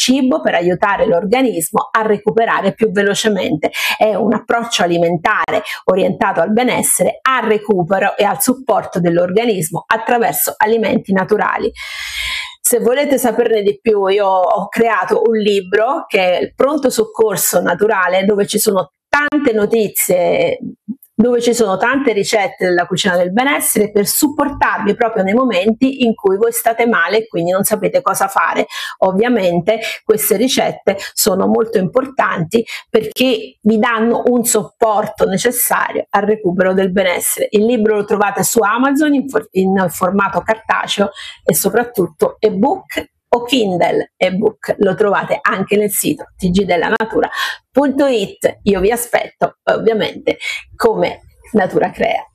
cibo per aiutare l'organismo a recuperare più velocemente. È un approccio alimentare orientato al benessere, al recupero e al supporto dell'organismo attraverso alimenti naturali. Se volete saperne di più, io ho creato un libro che è il Pronto Soccorso Naturale, dove ci sono tante notizie, dove ci sono tante ricette della cucina del benessere per supportarvi proprio nei momenti in cui voi state male e quindi non sapete cosa fare. Ovviamente queste ricette sono molto importanti perché vi danno un supporto necessario al recupero del benessere. Il libro lo trovate su Amazon in formato cartaceo e soprattutto ebook o Kindle ebook, lo trovate anche nel sito tgdellanatura.it. Io vi aspetto ovviamente come Natura Crea.